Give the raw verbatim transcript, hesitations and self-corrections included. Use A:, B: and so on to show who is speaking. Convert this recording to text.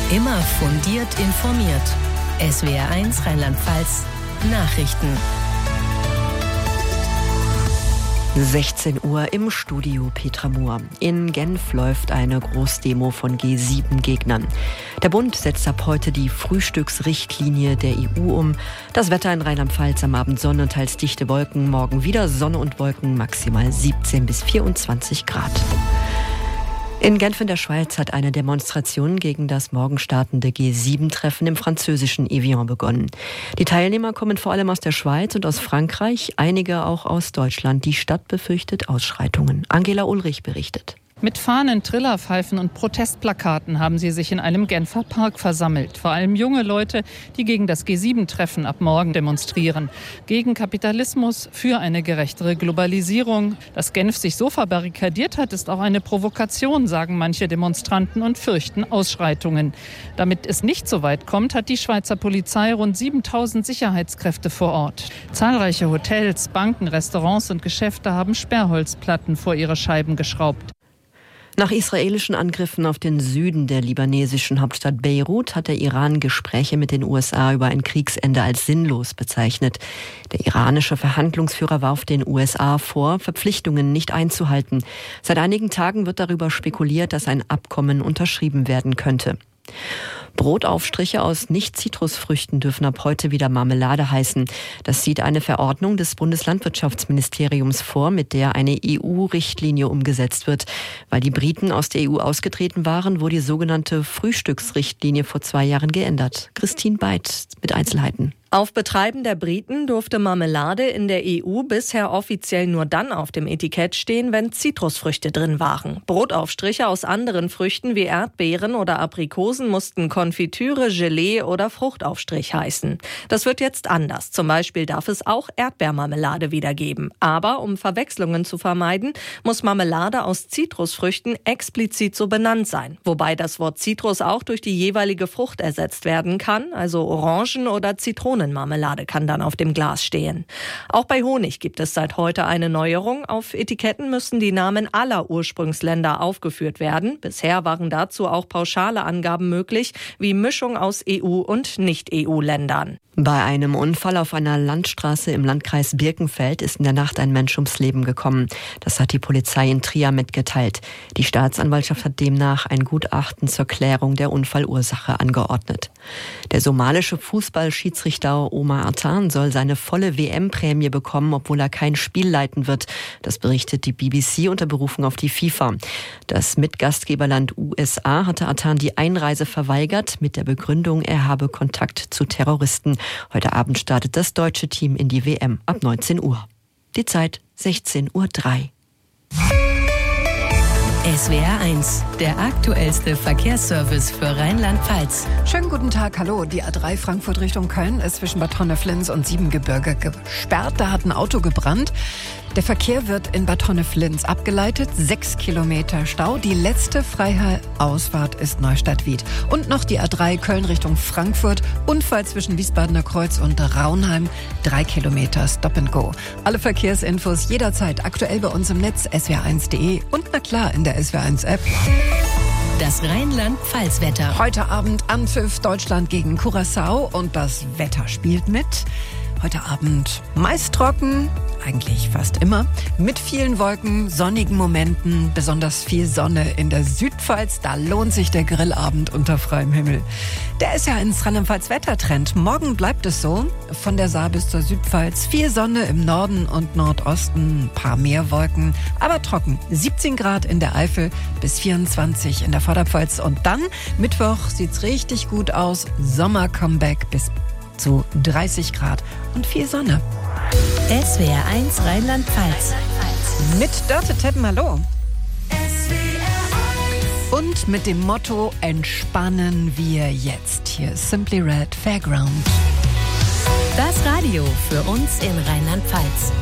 A: Immer fundiert informiert. S W R eins Rheinland-Pfalz Nachrichten.
B: sechzehn Uhr im Studio Petra Mohr. In Genf läuft eine Großdemo von G sieben Gegnern. Der Bund setzt ab heute die Frühstücksrichtlinie der E U um. Das Wetter in Rheinland-Pfalz: am Abend Sonne, teils dichte Wolken, morgen wieder Sonne und Wolken, maximal siebzehn bis vierundzwanzig Grad. In Genf in der Schweiz hat eine Demonstration gegen das morgen startende G sieben Treffen im französischen Evian begonnen. Die Teilnehmer kommen vor allem aus der Schweiz und aus Frankreich, einige auch aus Deutschland. Die Stadt befürchtet Ausschreitungen. Angela Ulrich berichtet.
C: Mit Fahnen, Trillerpfeifen und Protestplakaten haben sie sich in einem Genfer Park versammelt. Vor allem junge Leute, die gegen das G sieben Treffen ab morgen demonstrieren. Gegen Kapitalismus, für eine gerechtere Globalisierung. Dass Genf sich so verbarrikadiert hat, ist auch eine Provokation, sagen manche Demonstranten und fürchten Ausschreitungen. Damit es nicht so weit kommt, hat die Schweizer Polizei rund siebentausend Sicherheitskräfte vor Ort. Zahlreiche Hotels, Banken, Restaurants und Geschäfte haben Sperrholzplatten vor ihre Scheiben geschraubt.
B: Nach israelischen Angriffen auf den Süden der libanesischen Hauptstadt Beirut hat der Iran Gespräche mit den U S A über ein Kriegsende als sinnlos bezeichnet. Der iranische Verhandlungsführer warf den U S A vor, Verpflichtungen nicht einzuhalten. Seit einigen Tagen wird darüber spekuliert, dass ein Abkommen unterschrieben werden könnte. Brotaufstriche aus Nicht-Zitrusfrüchten dürfen ab heute wieder Marmelade heißen. Das sieht eine Verordnung des Bundeslandwirtschaftsministeriums vor, mit der eine E U-Richtlinie umgesetzt wird. Weil die Briten aus der E U ausgetreten waren, wurde die sogenannte Frühstücksrichtlinie vor zwei Jahren geändert. Christine Beit mit Einzelheiten.
D: Auf Betreiben der Briten durfte Marmelade in der E U bisher offiziell nur dann auf dem Etikett stehen, wenn Zitrusfrüchte drin waren. Brotaufstriche aus anderen Früchten wie Erdbeeren oder Aprikosen mussten Konfitüre, Gelee oder Fruchtaufstrich heißen. Das wird jetzt anders. Zum Beispiel darf es auch Erdbeermarmelade wieder geben. Aber um Verwechslungen zu vermeiden, muss Marmelade aus Zitrusfrüchten explizit so benannt sein. Wobei das Wort Zitrus auch durch die jeweilige Frucht ersetzt werden kann, also Orangen- oder Zitronen. Marmelade kann dann auf dem Glas stehen. Auch bei Honig gibt es seit heute eine Neuerung. Auf Etiketten müssen die Namen aller Ursprungsländer aufgeführt werden. Bisher waren dazu auch pauschale Angaben möglich, wie Mischung aus E U- und Nicht-E U-Ländern.
B: Bei einem Unfall auf einer Landstraße im Landkreis Birkenfeld ist in der Nacht ein Mensch ums Leben gekommen. Das hat die Polizei in Trier mitgeteilt. Die Staatsanwaltschaft hat demnach ein Gutachten zur Klärung der Unfallursache angeordnet. Der somalische Fußballschiedsrichter Omar Attan soll seine volle W M-Prämie bekommen, obwohl er kein Spiel leiten wird. Das berichtet die B B C unter Berufung auf die FIFA. Das Mitgastgeberland U S A hatte Attan die Einreise verweigert mit der Begründung, er habe Kontakt zu Terroristen. Heute Abend startet das deutsche Team in die W M ab neunzehn Uhr. Die Zeit sechzehn Uhr drei.
A: S W R eins, der aktuellste Verkehrsservice für Rheinland-Pfalz.
E: Schönen guten Tag, hallo. Die A drei Frankfurt Richtung Köln ist zwischen Bad Honneflins und Siebengebirge gesperrt. Da hat ein Auto gebrannt. Der Verkehr wird in Bad Honneflins abgeleitet. Sechs Kilometer Stau. Die letzte freie Ausfahrt ist Neustadt-Wied. Und noch die A drei Köln Richtung Frankfurt. Unfall zwischen Wiesbadener Kreuz und Raunheim. Drei Kilometer Stop and Go. Alle Verkehrsinfos jederzeit aktuell bei uns im Netz S W R eins punkt de und na klar in der S W R eins App.
A: Das Rheinland-Pfalz-Wetter.
E: Heute Abend Anpfiff Deutschland gegen Curaçao und das Wetter spielt mit. Heute Abend meist trocken, eigentlich fast immer, mit vielen Wolken, sonnigen Momenten, besonders viel Sonne in der Südpfalz. Da lohnt sich der Grillabend unter freiem Himmel. Der ist ja ins Rheinland-Pfalz-Wettertrend. Morgen bleibt es so, von der Saar bis zur Südpfalz. Viel Sonne im Norden und Nordosten, ein paar mehr Wolken, aber trocken. siebzehn Grad in der Eifel bis vierundzwanzig in der Vorderpfalz. Und dann, Mittwoch, sieht's richtig gut aus. Sommer-Comeback bis zu dreißig Grad und viel Sonne.
A: S W R eins Rheinland-Pfalz.
E: Mit Dörte Teppen, hallo. Und mit dem Motto entspannen wir jetzt. Hier ist Simply Red Fairground.
A: Das Radio für uns in Rheinland-Pfalz.